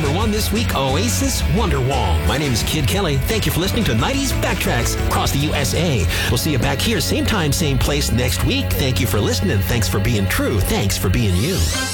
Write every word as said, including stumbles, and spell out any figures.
number one this week, Oasis, Wonderwall. My name is Kid Kelly. Thank you for listening to nineties Backtracks across the U S A. We'll see you back here, same time, same place next week. Thank you for listening. Thanks for being true. Thanks for being you.